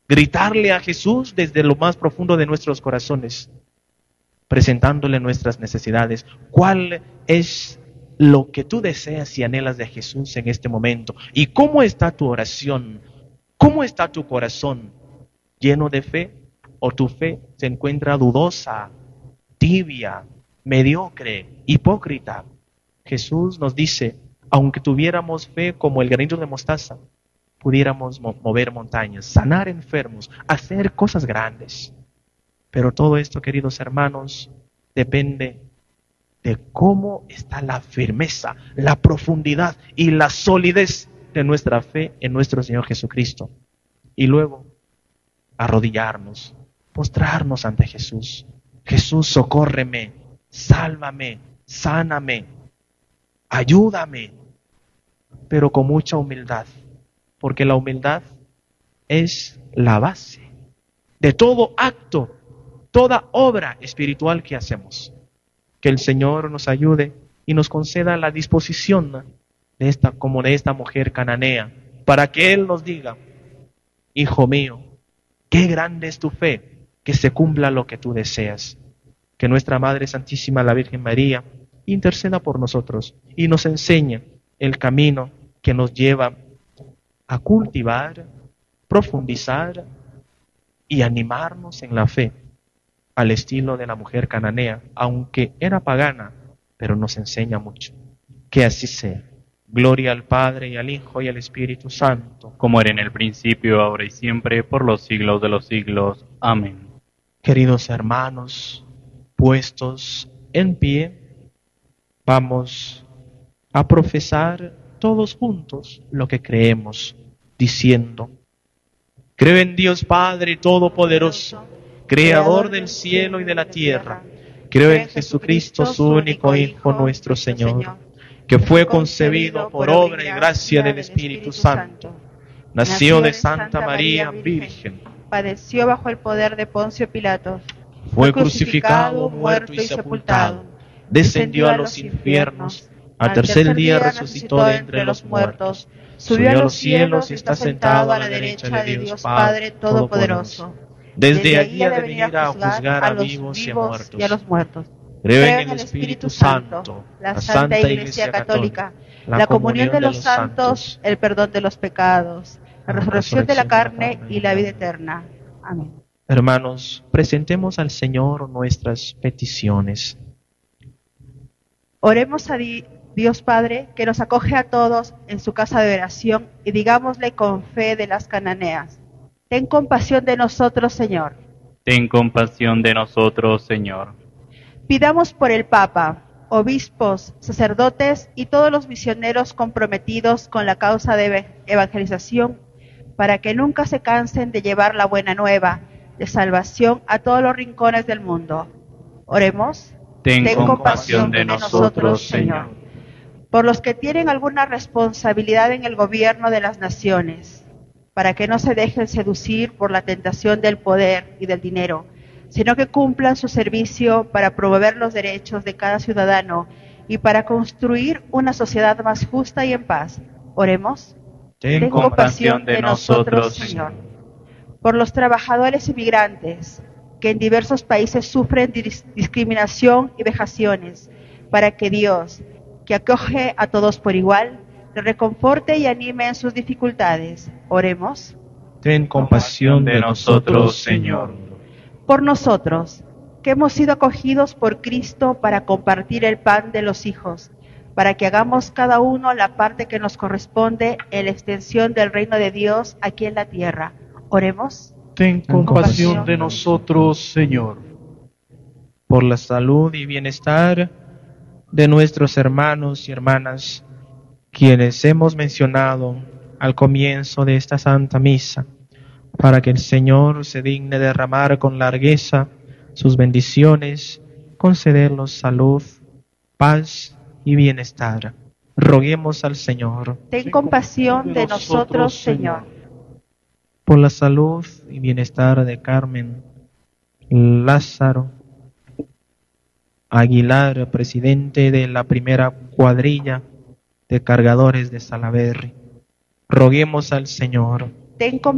gritarle a Jesús desde lo más profundo de nuestros corazones, presentándole nuestras necesidades. ¿Cuál es lo que tú deseas y anhelas de Jesús en este momento? ¿Y cómo está tu oración? ¿Cómo está tu corazón? ¿Lleno de fe? ¿O tu fe se encuentra dudosa, tibia, mediocre, hipócrita? Jesús nos dice, aunque tuviéramos fe como el granito de mostaza, pudiéramos mover montañas, sanar enfermos, hacer cosas grandes. Pero todo esto, queridos hermanos, depende de cómo está la firmeza, la profundidad y la solidez de nuestra fe en nuestro Señor Jesucristo. Y luego, arrodillarnos, postrarnos ante Jesús. Jesús, socórreme, sálvame, sáname, ayúdame, pero con mucha humildad, porque la humildad es la base de todo acto, toda obra espiritual que hacemos. Que el Señor nos ayude y nos conceda la disposición de esta mujer cananea, para que Él nos diga, hijo mío, qué grande es tu fe, que se cumpla lo que tú deseas. Que nuestra Madre Santísima, la Virgen María, interceda por nosotros y nos enseñe el camino que nos lleva a cultivar, profundizar y animarnos en la fe, al estilo de la mujer cananea, aunque era pagana, pero nos enseña mucho. Que así sea. Gloria al Padre, y al Hijo, y al Espíritu Santo. Como era en el principio, ahora y siempre, por los siglos de los siglos. Amén. Queridos hermanos, puestos en pie, vamos a profesar todos juntos lo que creemos, diciendo: creo en Dios Padre Todopoderoso, Creador del cielo y de la tierra. Creo en Jesucristo, su único Hijo, nuestro Señor, que fue concebido por obra y gracia del Espíritu Santo. Nació de Santa María Virgen. Padeció bajo el poder de Poncio Pilato. Fue crucificado, muerto y sepultado. Descendió a los infiernos. Al tercer día resucitó de entre los muertos. Subió a los cielos y está sentado a la derecha de Dios Padre Todopoderoso. Desde allí ha de venir a juzgar a vivos y a muertos. Creo en el Espíritu Santo, la Santa Iglesia Católica, la comunión de los santos, el perdón de los pecados, la resurrección de la carne y la vida eterna. Amén. Hermanos, presentemos al Señor nuestras peticiones. Oremos a Dios Padre, que nos acoge a todos en su casa de oración, y digámosle con fe de las cananeas: ten compasión de nosotros, Señor. Ten compasión de nosotros, Señor. Pidamos por el Papa, obispos, sacerdotes y todos los misioneros comprometidos con la causa de evangelización, para que nunca se cansen de llevar la buena nueva de salvación a todos los rincones del mundo. Oremos. Ten compasión de nosotros, Señor. Por los que tienen alguna responsabilidad en el gobierno de las naciones, para que no se dejen seducir por la tentación del poder y del dinero, sino que cumplan su servicio para promover los derechos de cada ciudadano y para construir una sociedad más justa y en paz. Oremos. Ten compasión de nosotros, Señor. Por los trabajadores inmigrantes que en diversos países sufren discriminación y vejaciones, para que Dios, que acoge a todos por igual, les reconforte y anime en sus dificultades. Oremos. Ten compasión de nosotros, Señor. Por nosotros, que hemos sido acogidos por Cristo para compartir el pan de los hijos, para que hagamos cada uno la parte que nos corresponde en la extensión del reino de Dios aquí en la tierra. Oremos. Ten compasión de nosotros, Señor. Por la salud y bienestar de nuestros hermanos y hermanas, quienes hemos mencionado al comienzo de esta Santa Misa, para que el Señor se digne derramar con largueza sus bendiciones, concederlos salud, paz y bienestar. Roguemos al Señor. Ten compasión de nosotros, Señor. Por la salud y bienestar de Carmen Lázaro Aguilar, presidente de la primera cuadrilla de cargadores de Salaberry. Roguemos al Señor. Ten